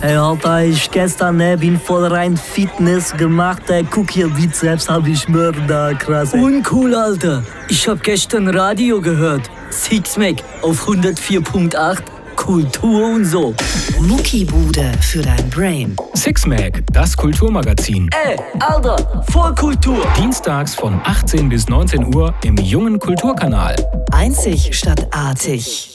Hey, Alter, ich gestern bin voll rein Fitness gemacht. Guck hier, Bizeps hab ich mörder krass. Uncool, Alter. Ich hab gestern Radio gehört. Sixpack auf 104.8. Kultur und so. Muckibude für dein Brain. Sixpack, das Kulturmagazin. Ey, Alter, Vollkultur. Dienstags von 18 bis 19 Uhr im Jungen Kulturkanal. Einzig statt artig.